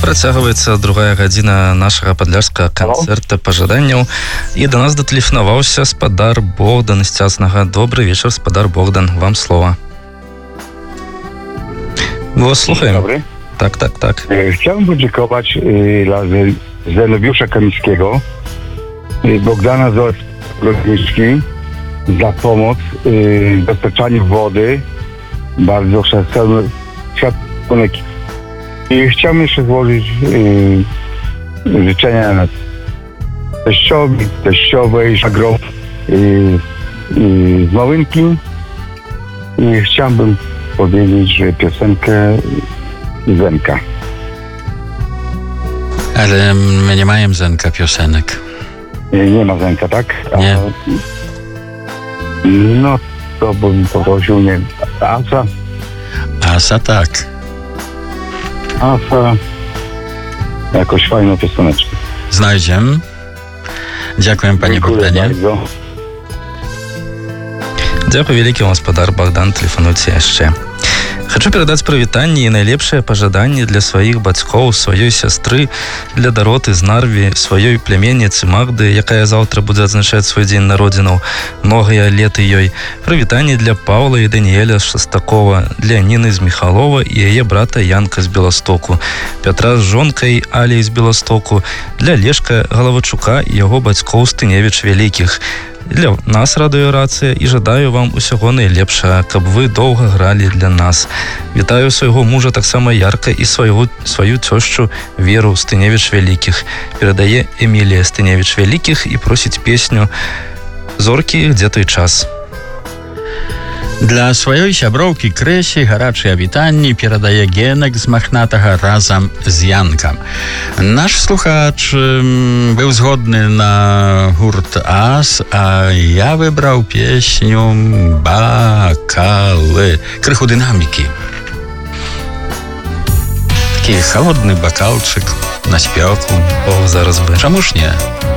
Працягваецца другая гадзіна нашага падляшскага канцэрта пажаданняў. І да нас датэлефанаваўся спадар Богдан з Цяснага. Добрый вечар, спадар Богдан, вам слова. My was słuchają. Dobry. Tak. Chciałbym podziękować dla Zenobiusza Kamińskiego, Bogdana Zolotnicki za pomoc w dostarczaniu wody. Bardzo szacunek. I chciałbym jeszcze złożyć życzenia na teściowej, żagrow z Małynki. I chciałbym powiedzieć, że piosenkę Zenka. Ale my nie mamy Zenka piosenek. Nie ma Zenka, tak? Nie. No to bym poprosił, nie. Asa. Asa tak. Asa. Jakoś fajną pioseneczkę. Znajdziemy. Dziękuję, panie Bogdanie. Bardzo. Дзякуй вялікі вам, спадар Богдан, тэлефануйце яшчэ. Хачу перадаць прывітанне і найлепшыя пажаданні для сваіх бацькоў, сваёй сястры, для Дароты з Нарві, сваёй пляменніцы Магды, якая заўтра будзе адзначаць свой дзень народзінаў. Многія леты ёй. Прывітанне для Паўла і Даніэля з Шастакова, для Ніны з Міхалова і яе брата Янка з Беластоку, Пятра з жонкай Алей з Беластоку, для Лешка Галавачука і яго бацькоў Стыневіч Вялікіх. Для нас радыёрацыя і жадаю вам усяго найлепшага, каб вы доўга гралі для нас. Вітаю свайго мужа таксама ярка і сваю цёшчу Веру Стыневіч Вялікіх. Перадае Эмілія Стыневіч Вялікіх і просіць песню «Зоркі, дзе той час». Dla swojej siabroўki Krysi гарачыя вітанні перадае Генек з Махнатага разам з Янкам. Наш слухач był zgodny na gurt As, a ja wybrał pieśnią Bakały. Krychu dynamiki. Taki chłodny bakalczyk na śpioku. O, zaraz by. Czemuż nie?